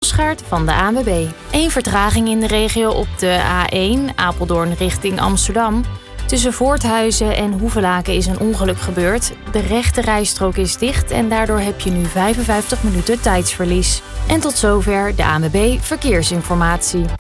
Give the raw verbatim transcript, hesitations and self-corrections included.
Bosgaard van de A N W B. Eén vertraging in de regio op de A één, Apeldoorn richting Amsterdam. Tussen Voorthuizen en Hoevelaken is een ongeluk gebeurd. De rechte rijstrook is dicht en daardoor heb je nu vijfenvijftig minuten tijdsverlies. En tot zover de A N W B Verkeersinformatie.